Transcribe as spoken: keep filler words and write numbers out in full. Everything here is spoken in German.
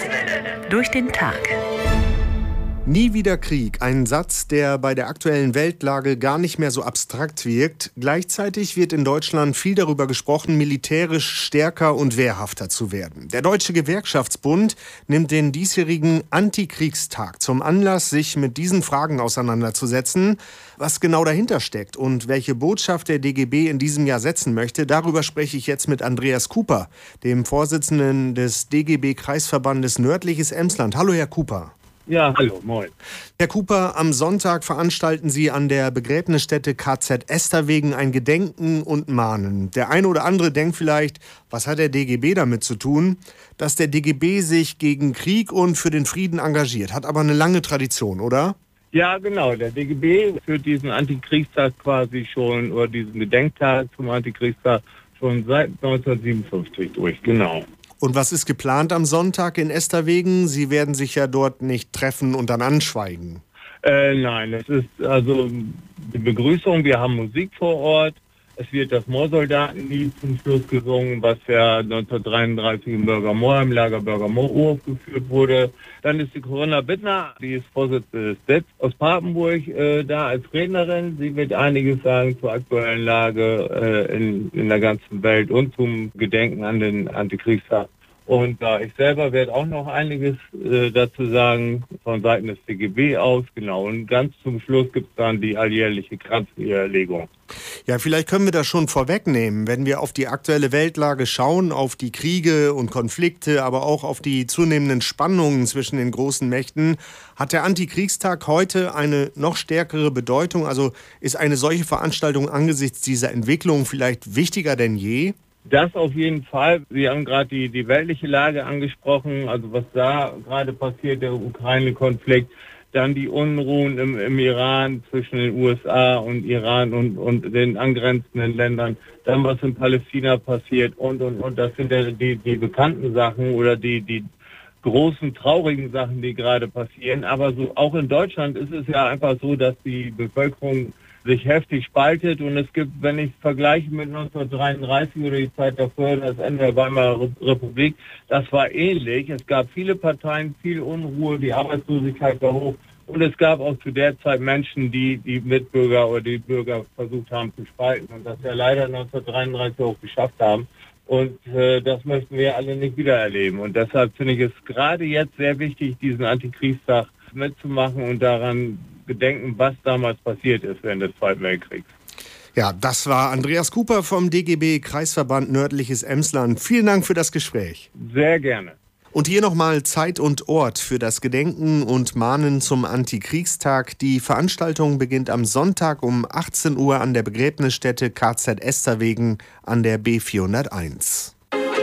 Durch den Tag. Nie wieder Krieg, ein Satz, der bei der aktuellen Weltlage gar nicht mehr so abstrakt wirkt. Gleichzeitig wird in Deutschland viel darüber gesprochen, militärisch stärker und wehrhafter zu werden. Der Deutsche Gewerkschaftsbund nimmt den diesjährigen Antikriegstag zum Anlass, sich mit diesen Fragen auseinanderzusetzen. Was genau dahinter steckt und welche Botschaft der D G B in diesem Jahr setzen möchte, darüber spreche ich jetzt mit Andreas Cooper, dem Vorsitzenden des D G B-Kreisverbandes Nördliches Emsland. Hallo, Herr Cooper. Ja, hallo, moin. Herr Cooper, am Sonntag veranstalten Sie an der Begräbnisstätte K Z Esterwegen ein Gedenken und Mahnen. Der eine oder andere denkt vielleicht, was hat der D G B damit zu tun? Dass der D G B sich gegen Krieg und für den Frieden engagiert, hat aber eine lange Tradition, oder? Ja, genau. Der D G B führt diesen Antikriegstag quasi schon, oder diesen Gedenktag zum Antikriegstag schon seit neunzehnhundertsiebenundfünfzig durch, genau. Und was ist geplant am Sonntag in Esterwegen? Sie werden sich ja dort nicht treffen und dann anschweigen. Äh, nein, es ist also die Begrüßung. Wir haben Musik vor Ort. Es wird das Moorsoldatenlied zum Schluss gesungen, was ja neunzehnhundertdreiunddreißig im Bürgermoor, im Lager Bürgermoor aufgeführt wurde. Dann ist die Corinna Bittner, die ist Vorsitzende des D E Z aus Papenburg, äh, da als Rednerin. Sie wird einiges sagen zur aktuellen Lage äh, in, in der ganzen Welt und zum Gedenken an den Antikriegstag. Und äh, ich selber werde auch noch einiges äh, dazu sagen, von Seiten des D G B aus, genau. Und ganz zum Schluss gibt es dann die alljährliche Kranzniederlegung. Ja, vielleicht können wir das schon vorwegnehmen, wenn wir auf die aktuelle Weltlage schauen, auf die Kriege und Konflikte, aber auch auf die zunehmenden Spannungen zwischen den großen Mächten. Hat der Antikriegstag heute eine noch stärkere Bedeutung? Also ist eine solche Veranstaltung angesichts dieser Entwicklung vielleicht wichtiger denn je? Das auf jeden Fall. Sie haben gerade die, die weltliche Lage angesprochen, also was da gerade passiert, der Ukraine-Konflikt, dann die Unruhen im, im Iran zwischen den U S A und Iran und, und den angrenzenden Ländern, dann was in Palästina passiert und, und, und das sind ja die, die bekannten Sachen oder die, die großen, traurigen Sachen, die gerade passieren. Aber so auch in Deutschland ist es ja einfach so, dass die Bevölkerung sich heftig spaltet und es gibt, wenn ich vergleiche mit neunzehnhundertdreiunddreißig oder die Zeit davor, das Ende der Weimarer Republik, das war ähnlich. Es gab viele Parteien, viel Unruhe, die Arbeitslosigkeit war hoch und es gab auch zu der Zeit Menschen, die die Mitbürger oder die Bürger versucht haben zu spalten und das ja leider neunzehnhundertdreiunddreißig auch geschafft haben. Und äh, das möchten wir alle nicht wieder erleben. Und deshalb finde ich es gerade jetzt sehr wichtig, diesen Antikriegstag mitzumachen und daran gedenken, was damals passiert ist während des Zweiten Weltkriegs. Ja, das war Andreas Cooper vom D G B Kreisverband Nördliches Emsland. Vielen Dank für das Gespräch. Sehr gerne. Und hier nochmal Zeit und Ort für das Gedenken und Mahnen zum Antikriegstag. Die Veranstaltung beginnt am Sonntag um achtzehn Uhr an der Begräbnisstätte K Z Esterwegen an der B vierhunderteins.